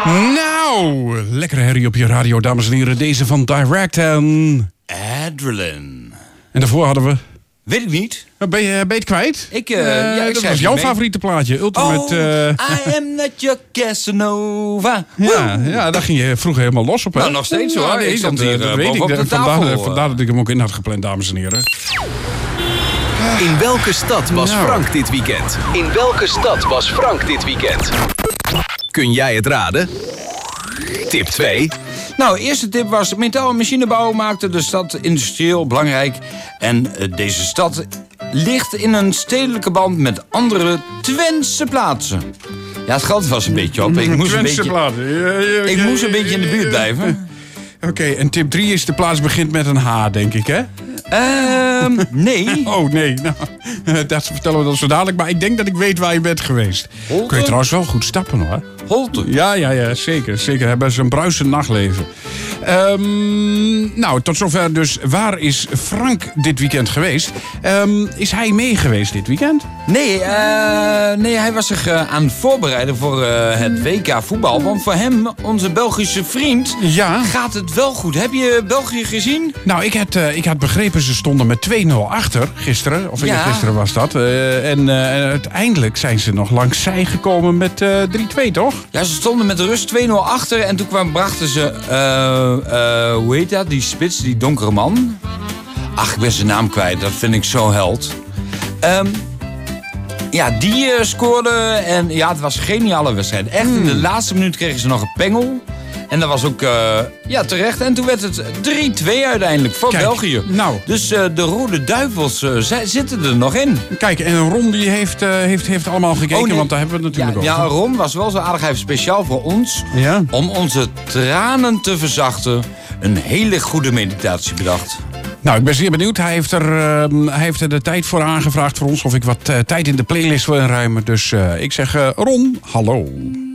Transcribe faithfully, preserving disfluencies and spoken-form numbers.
Nou, lekkere herrie op je radio, dames en heren. Deze van Direct en... Adrenaline. En daarvoor hadden we... Weet ik niet. Ben je, ben je het kwijt? Ik, uh, uh, ja, ik dat was jouw mee. favoriete plaatje. Ultimate... Oh, uh... I am not your Casanova. Ja, ja, daar ging je vroeger helemaal los op. Hè? Nou, nog steeds hoor. Nou, nee, ik stond dat, hier dat uh, weet ik. op de vandaar, tafel. vandaar dat ik hem ook in had gepland, dames en heren. In welke stad was nou. Frank dit weekend? In welke stad was Frank dit weekend? Kun jij het raden? Tip twee. Nou, eerste tip was... metaal- en machinebouw maakte de stad industrieel belangrijk. En uh, deze stad ligt in een stedelijke band met andere Twentse plaatsen. Ja, het geld was een beetje op. Ik moest een beetje, ik moest een beetje in de buurt blijven. Oké, okay, en tip drie is de plaats begint met een H, denk ik, hè? Ehm, uh, nee. Oh, nee. Nou, dat vertellen we dan zo dadelijk. Maar ik denk dat ik weet waar je bent geweest. Holte? Kun je trouwens wel goed stappen, hoor. Holte? Ja, ja, ja, zeker. Zeker. Hebben ze een bruisend nachtleven. Um, nou, tot zover dus. Waar is Frank dit weekend geweest? Um, is hij mee geweest dit weekend? Nee, uh, nee hij was zich uh, aan het voorbereiden voor uh, het W K voetbal. Want voor hem, onze Belgische vriend, ja. gaat het wel goed. Heb je België gezien? Nou, ik had, uh, ik had begrepen, ze stonden met twee nul achter gisteren. Of ja. gisteren was dat. Uh, en uh, uiteindelijk zijn ze nog langs zij gekomen met uh, drie twee, toch? Ja, ze stonden met de rust twee nul achter. En toen kwamen, brachten ze, uh, uh, hoe heet dat, die spits, die donkere man. Ach, ik ben zijn naam kwijt. Dat vind ik zo held. Um, ja, die uh, scoorde. En ja, het was een geniale wedstrijd. Echt, hmm. in de laatste minuut kregen ze nog een pengel. En dat was ook uh, ja, terecht. En toen werd het drie twee uiteindelijk voor Kijk, België. Nou. Dus uh, de Rode Duivels uh, zitten er nog in. Kijk, en Ron die heeft, uh, heeft, heeft allemaal gekeken, oh, nee. want daar hebben we het natuurlijk ja, over. Ja, Ron was wel zo aardig. Hij heeft speciaal voor ons, ja. om onze tranen te verzachten, een hele goede meditatie bedacht. Nou, ik ben zeer benieuwd. Hij heeft er, uh, hij heeft er de tijd voor aangevraagd voor ons. Of ik wat uh, tijd in de playlist wil inruimen. Dus uh, ik zeg, uh, Ron, hallo.